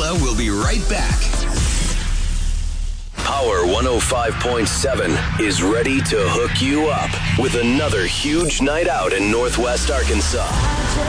Sheila will be right back. Power 105.7 is ready to hook you up with another huge night out in Northwest Arkansas.